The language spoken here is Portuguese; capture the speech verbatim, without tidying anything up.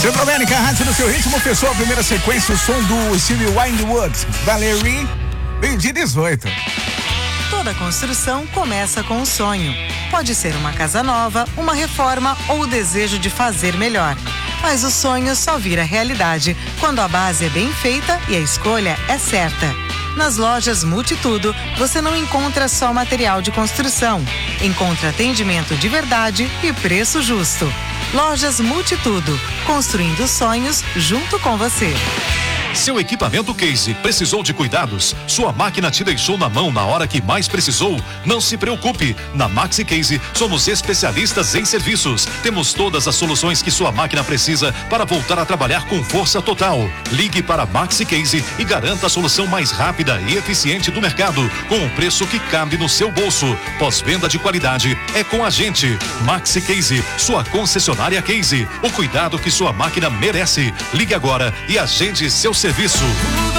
Centro América, rádio no seu ritmo, fechou a primeira sequência, o som do Stevie Winwood, Valerie, meio-dia dezoito. Toda construção começa com um sonho. Pode ser uma casa nova, uma reforma ou o desejo de fazer melhor. Mas o sonho só vira realidade quando a base é bem feita e a escolha é certa. Nas lojas Multitudo, você não encontra só material de construção. Encontra atendimento de verdade e preço justo. Lojas Multitudo, construindo sonhos junto com você. Seu equipamento Case precisou de cuidados? Sua máquina te deixou na mão na hora que mais precisou? Não se preocupe, na Maxi Case somos especialistas em serviços. Temos todas as soluções que sua máquina precisa para voltar a trabalhar com força total. Ligue para Maxi Case e garanta a solução mais rápida e eficiente do mercado, com um preço que cabe no seu bolso. Pós-venda de qualidade é com a gente. Maxi Case, sua concessionária Case. O cuidado que sua máquina merece. Ligue agora e agende seu serviço.